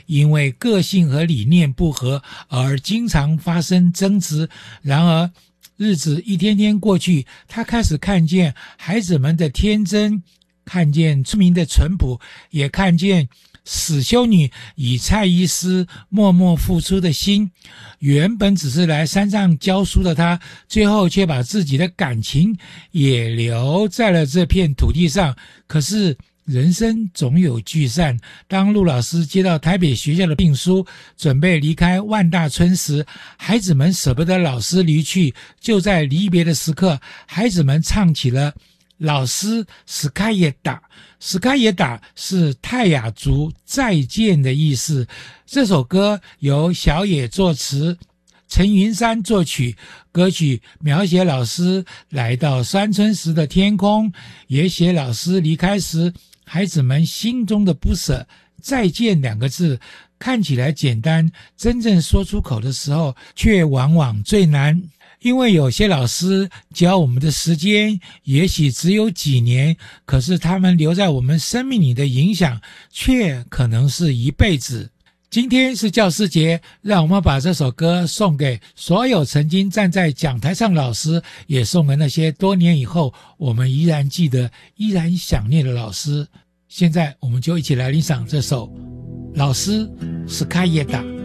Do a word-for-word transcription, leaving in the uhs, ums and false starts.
因为个性和理念不合而经常发生争执。然而日子一天天过去，他开始看见孩子们的天真，看见村民的淳朴，也看见死修女以蔡医师默默付出的心。原本只是来山上教书的他，最后却把自己的感情也留在了这片土地上。可是人生总有聚散，当陆老师接到台北学校的聘书，准备离开万大村时，孩子们舍不得老师离去。就在离别的时刻，孩子们唱起了老师斯卡耶达，斯卡耶达是泰雅族再见的意思。这首歌由小野作词，陈云山作曲。歌曲描写老师来到山村时的天空，也写老师离开时孩子们心中的不舍。再见两个字看起来简单，真正说出口的时候却往往最难。因为有些老师教我们的时间也许只有几年，可是他们留在我们生命里的影响却可能是一辈子。今天是教师节，让我们把这首歌送给所有曾经站在讲台上的老师，也送给那些多年以后我们依然记得依然想念的老师。现在我们就一起来欣赏这首老师斯卡耶达。